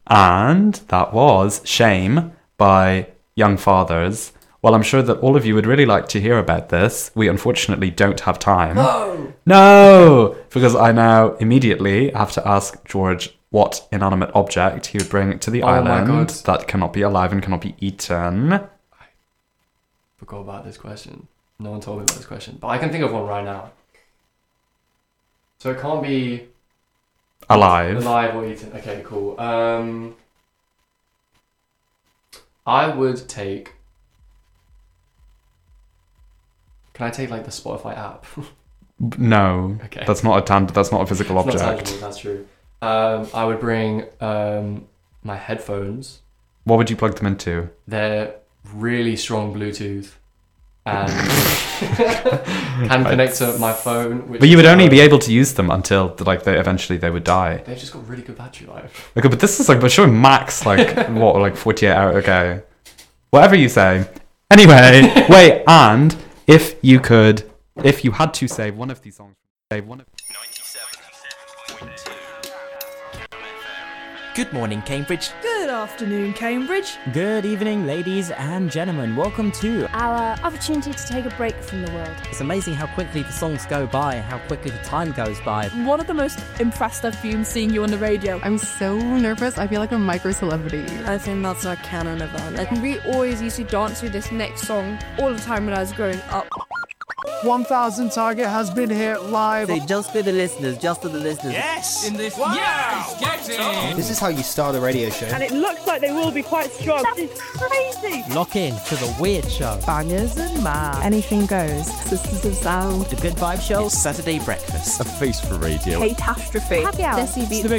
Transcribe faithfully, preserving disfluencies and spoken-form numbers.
And that was Shame by Young Fathers. Well, I'm sure that all of you would really like to hear about this. We unfortunately don't have time. No! No! Because I now immediately have to ask George what inanimate object he would bring to the Oh my island God. that cannot be alive and cannot be eaten. I forgot about this question. No one told me about this question. But I can think of one right now. So it can't be Alive. alive or eaten. Okay, cool. Um, I would take... Can I take like the Spotify app? No. Okay. That's not a tan- that's not a physical It's not object. tangible, that's true. Um, I would bring um, my headphones. What would you plug them into? They're really strong Bluetooth and can connect to my phone. Which But you would is, only uh, be able to use them until like they eventually they would die. They've just got really good battery life. Okay, but this is like we're showing max like what like forty-eight hours. Okay, whatever you say. Anyway, wait, and if you could, if you had to save one of these songs, save one of. Good morning, Cambridge. Good afternoon, Cambridge. Good evening, ladies and gentlemen. Welcome to... Our opportunity to take a break from the world. It's amazing how quickly the songs go by, how quickly the time goes by. One of the most impressed I've been seeing you on the radio. I'm so nervous. I feel like a micro celebrity. I think that's our canon event. We always used to dance to this next song all the time when I was growing up. one thousand Target has been here live. So just for the listeners, just for the listeners. Yes! In this yes! Get it! This is how you start a radio show. And it looks like they will be quite strong. That is crazy! Lock in to the Weird Show. Bangers and math. Anything goes. Sisters of Sound. The Good Vibe Show. Saturday Breakfast. A face for radio. Catastrophe. Happy hour. Desi Beats. The